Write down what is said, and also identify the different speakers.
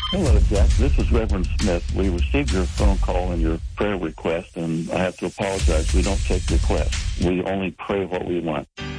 Speaker 1: Hello, Jack. This is Reverend Smith. We received your phone call and your prayer request, and I have to apologize. We don't take requests. We only pray what we want.